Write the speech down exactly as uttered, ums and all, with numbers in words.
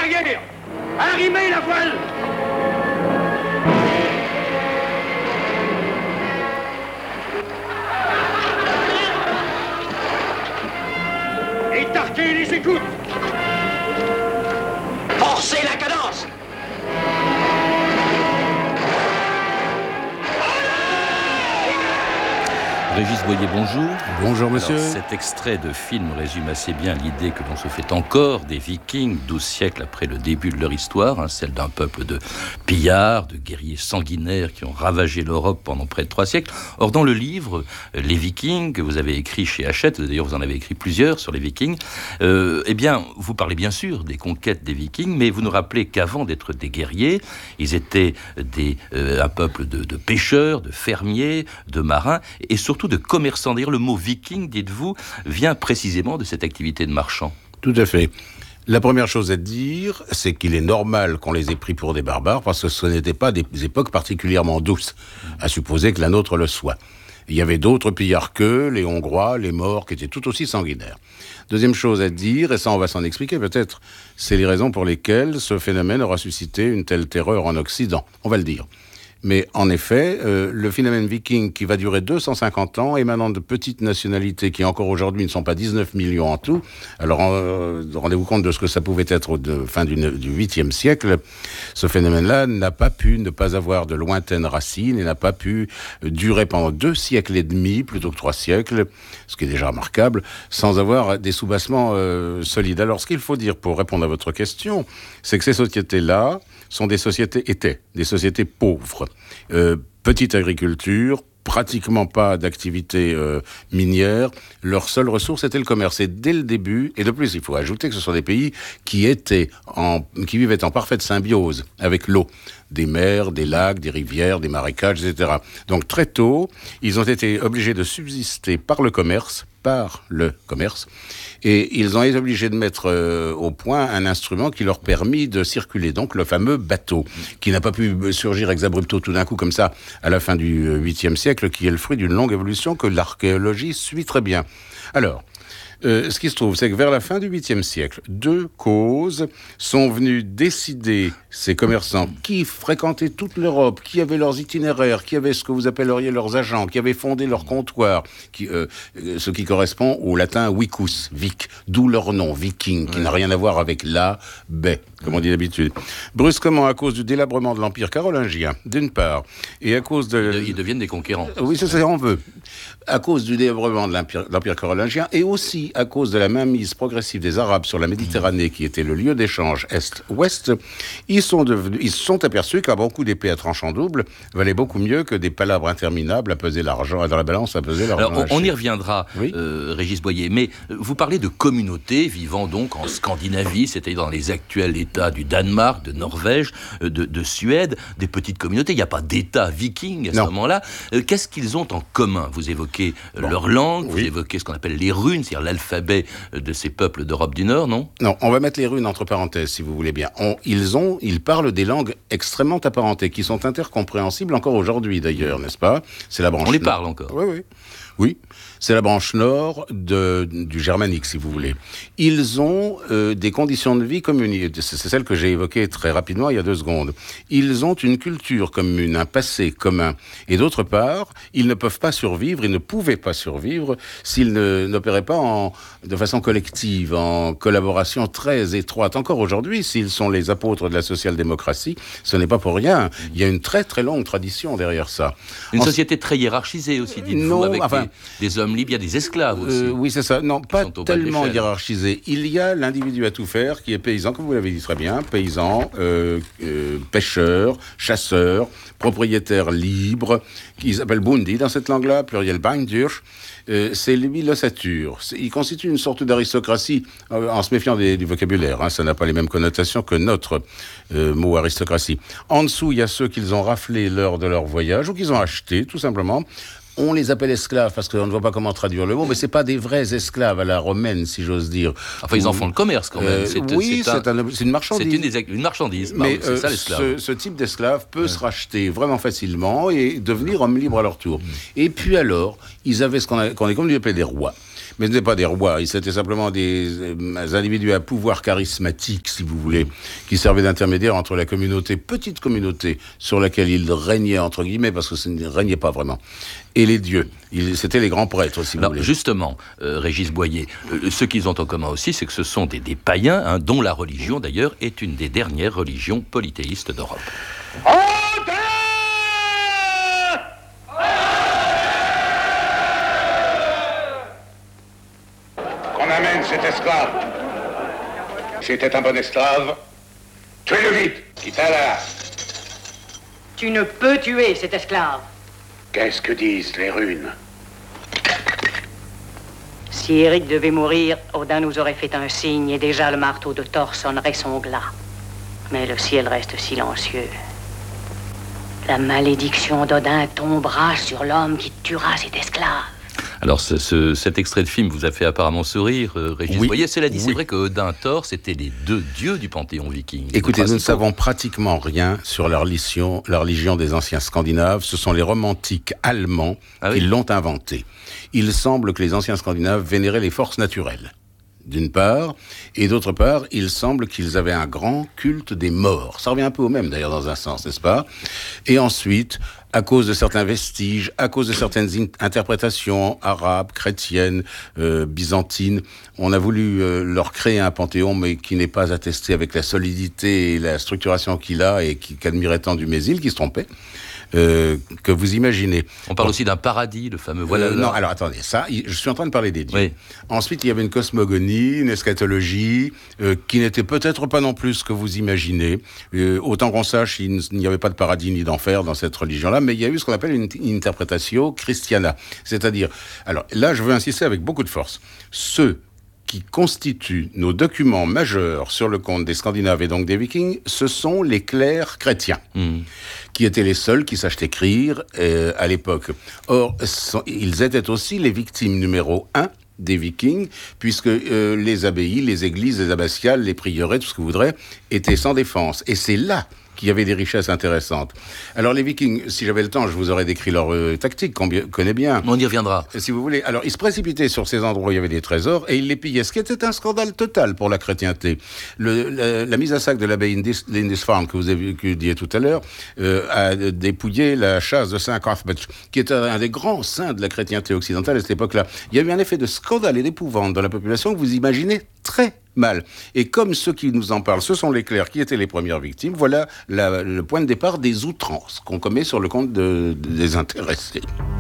l'arrière. Arrimez la voile. Étartez les écoutes. Forcez la cadence. Régis Boyer, bonjour. Bonjour, monsieur. Alors, cet extrait de film résume assez bien l'idée que l'on se fait encore des Vikings, douze siècles après le début de leur histoire, hein, celle d'un peuple de pillards, de guerriers sanguinaires qui ont ravagé l'Europe pendant près de trois siècles. Or, dans le livre Les Vikings, que vous avez écrit chez Hachette, d'ailleurs vous en avez écrit plusieurs sur les Vikings, euh, eh bien, vous parlez bien sûr des conquêtes des Vikings, mais vous nous rappelez qu'avant d'être des guerriers, ils étaient des, euh, un peuple de, de pêcheurs, de fermiers, de marins, et surtout de commerçants. D'ailleurs, le mot viking, dites-vous, vient précisément de cette activité de marchand. Tout à fait. La première chose à dire, c'est qu'il est normal qu'on les ait pris pour des barbares, parce que ce n'étaient pas des époques particulièrement douces, à supposer que la nôtre le soit. Il y avait d'autres pillards qu'eux, les Hongrois, les Maures, qui étaient tout aussi sanguinaires. Deuxième chose à dire, et ça on va s'en expliquer peut-être, c'est les raisons pour lesquelles ce phénomène aura suscité une telle terreur en Occident. On va le dire. Mais en effet, euh, le phénomène viking qui va durer deux cent cinquante ans, émanant de petites nationalités qui encore aujourd'hui ne sont pas dix-neuf millions en tout. Alors euh, rendez-vous compte de ce que ça pouvait être au de, fin du, du huitième siècle. Ce phénomène-là n'a pas pu ne pas avoir de lointaines racines et n'a pas pu durer pendant deux siècles et demi, plutôt que trois siècles, ce qui est déjà remarquable, sans avoir des soubassements euh, solides. Alors ce qu'il faut dire pour répondre à votre question, c'est que ces sociétés-là sont des sociétés, étaient des sociétés pauvres. Euh, petite agriculture, pratiquement pas d'activité euh, minière. Leur seule ressource était le commerce. Et dès le début, et de plus, il faut ajouter que ce sont des pays qui étaient en, qui vivaient en parfaite symbiose avec l'eau. Des mers, des lacs, des rivières, des marécages, et cetera. Donc très tôt, ils ont été obligés de subsister par le commerce, par le commerce, et ils ont été obligés de mettre euh, au point un instrument qui leur permit de circuler, donc le fameux bateau, qui n'a pas pu surgir ex abrupto tout d'un coup comme ça à la fin du huitième siècle, qui est le fruit d'une longue évolution que l'archéologie suit très bien. Alors, Euh, ce qui se trouve, c'est que vers la fin du huitième siècle, deux causes sont venues décider ces commerçants qui fréquentaient toute l'Europe, qui avaient leurs itinéraires, qui avaient ce que vous appelleriez leurs agents, qui avaient fondé leur comptoir, qui, euh, ce qui correspond au latin vicus, vic, d'où leur nom, viking, qui ouais. n'a rien à voir avec la baie, comme on dit d'habitude. Brusquement, à cause du délabrement de l'Empire carolingien, d'une part, et à cause de... Ils, ils deviennent des conquérants. Oui, c'est ça, on veut. À cause du délabrement de l'Empire, de l'Empire carolingien, et aussi à cause de la mainmise progressive des Arabes sur la Méditerranée, qui était le lieu d'échange Est-Ouest, ils sont devenus, ils se sont aperçus qu'un bon coup d'épée à tranchant double valait beaucoup mieux que des palabres interminables à peser l'argent, dans la balance à peser l'argent. Alors, on, on y reviendra, oui euh, Régis Boyer, mais vous parlez de communautés vivant donc en Scandinavie, c'est-à-dire dans les actuels États du Danemark, de Norvège, de, de Suède, des petites communautés. Il n'y a pas d'État viking à ce non. moment-là. Euh, qu'est-ce qu'ils ont en commun? Vous évoquez bon. leur langue, oui. vous évoquez ce qu'on appelle les runes, c'est-à-dire l'alphabet de ces peuples d'Europe du Nord, non? Non, on va mettre les runes entre parenthèses, si vous voulez bien. On, ils ont, ils parlent des langues extrêmement apparentées, qui sont intercompréhensibles encore aujourd'hui, d'ailleurs, n'est-ce pas? C'est la branche. On les parle encore. Oui, oui. Oui, c'est la branche nord de, du germanique, si vous voulez. Ils ont euh, des conditions de vie communes. C'est celle que j'ai évoquée très rapidement il y a deux secondes. Ils ont une culture commune, un passé commun. Et d'autre part, ils ne peuvent pas survivre, ils ne pouvaient pas survivre s'ils ne, n'opéraient pas en, de façon collective, en collaboration très étroite. Encore aujourd'hui, s'ils sont les apôtres de la social-démocratie, ce n'est pas pour rien. Il y a une très très longue tradition derrière ça. Une en... société très hiérarchisée aussi, dites-vous, non, avec enfin, des, des hommes libres, il y a des esclaves aussi. Euh, oui, c'est ça. Non, pas tellement hiérarchisé. Il y a l'individu à tout faire qui est paysan, comme vous l'avez dit très bien, paysan, euh, euh, pêcheur, chasseur, propriétaire libre, qui s'appelle Bundi dans cette langue-là, pluriel Beindur. Euh, c'est lui l'ossature. C'est, il constitue une sorte d'aristocratie, euh, en se méfiant des, du vocabulaire. Hein, ça n'a pas les mêmes connotations que notre euh, mot aristocratie. En dessous, il y a ceux qu'ils ont raflés lors de leur voyage ou qu'ils ont achetés, tout simplement. On les appelle esclaves parce qu'on ne voit pas comment traduire le mot, mais c'est pas des vrais esclaves à la romaine, si j'ose dire. Enfin, ils en font le commerce quand même. Euh, c'est, oui, c'est, c'est, un, c'est une marchandise. C'est une, des, une marchandise, mais pardon, c'est ça l'esclave. Ce, ce type d'esclave peut ouais. se racheter vraiment facilement et devenir homme libre à leur tour. Mmh. Et puis alors, ils avaient ce qu'on, a, qu'on est comme lui appelait des rois. Mais ce n'étaient pas des rois, ils étaient simplement des, des individus à pouvoir charismatique, si vous voulez, qui servaient d'intermédiaire entre la communauté, petite communauté, sur laquelle ils régnaient, entre guillemets, parce que ça ne régnait pas vraiment, et les dieux. Ils, c'était les grands prêtres, si Alors, vous voulez. Justement, euh, Régis Boyer, euh, ce qu'ils ont en commun aussi, c'est que ce sont des, des païens, hein, dont la religion, d'ailleurs, est une des dernières religions polythéistes d'Europe. Qu'on amène cet esclave. C'était un bon esclave. Tuez-le vite. Quitte-la. Tu ne peux tuer cet esclave. Qu'est-ce que disent les runes? Si Eric devait mourir, Odin nous aurait fait un signe et déjà le marteau de Thor sonnerait son glas. Mais le ciel reste silencieux. La malédiction d'Odin tombera sur l'homme qui tuera cet esclave. Alors, ce, ce, cet extrait de film vous a fait apparemment sourire, euh, Régis Oui, Boyer. Cela dit, c'est oui. vrai que Odin, Thor, c'était les deux dieux du panthéon viking. Écoutez, nous ne Principaux. savons pratiquement rien sur la religion, la religion des anciens Scandinaves. Ce sont les romantiques allemands Ah oui. qui l'ont inventée. Il semble que les anciens Scandinaves vénéraient les forces naturelles, d'une part, et d'autre part, il semble qu'ils avaient un grand culte des morts. Ça revient un peu au même, d'ailleurs, dans un sens, n'est-ce pas? Et ensuite, à cause de certains vestiges, à cause de certaines in- interprétations arabes, chrétiennes, euh, byzantines, on a voulu euh, leur créer un panthéon, mais qui n'est pas attesté avec la solidité et la structuration qu'il a, et qui, qu'admirait tant du Mésil, qui se trompait, euh, que vous imaginez. On parle aussi d'un paradis, le fameux voilà. Euh, non, alors attendez, ça, je suis en train de parler des dieux. Oui. Ensuite, il y avait une cosmogonie, une eschatologie, euh, qui n'était peut-être pas non plus ce que vous imaginez. Euh, autant qu'on sache, il n'y avait pas de paradis ni d'enfer dans cette religion-là, mais il y a eu ce qu'on appelle une, une interpretatio christiana. C'est-à-dire, alors là, je veux insister avec beaucoup de force. Ceux qui constituent nos documents majeurs sur le compte des Scandinaves et donc des Vikings, ce sont les clercs chrétiens, mmh. qui étaient les seuls qui sachent écrire euh, à l'époque. Or, sont, ils étaient aussi les victimes numéro un des Vikings, puisque euh, les abbayes, les églises, les abbatiales, les prieurés, tout ce que vous voudrez, étaient sans défense. Et c'est là qu'il y avait des richesses intéressantes. Alors les Vikings, si j'avais le temps, je vous aurais décrit leur euh, tactique qu'on bi- connaît bien. On y reviendra. Si vous voulez. Alors ils se précipitaient sur ces endroits où il y avait des trésors et ils les pillaient, ce qui était un scandale total pour la chrétienté. Le, la, la mise à sac de l'abbaye Lindisfarne, que vous avez étudié tout à l'heure, euh, a dépouillé la chasse de Saint Cuthbert, qui était un des grands saints de la chrétienté occidentale à cette époque-là. Il y a eu un effet de scandale et d'épouvante dans la population que vous imaginez très mal. Et comme ceux qui nous en parlent, ce sont les clercs qui étaient les premières victimes, voilà la, le point de départ des outrances qu'on commet sur le compte de, de, des intéressés.